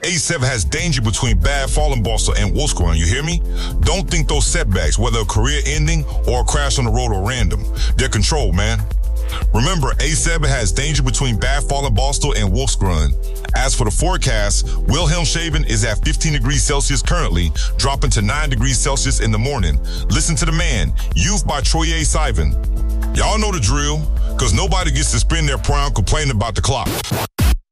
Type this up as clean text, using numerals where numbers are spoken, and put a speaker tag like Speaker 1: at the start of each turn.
Speaker 1: A7 has danger between Bad Fallenbostel and Wolfsgrund, you hear me? Don't think those setbacks, whether a career ending or a crash on the road, are random. They're controlled, man. Remember, A7 has danger between Bad Fallenbostel and Wolfsgrund. As for the forecast, Wilhelmshaven is at 15 degrees Celsius currently, dropping to 9 degrees Celsius in the morning. Listen to the man, Youth by Troye Sivan. Y'all know the drill, because nobody gets to spend their prime complaining about the clock.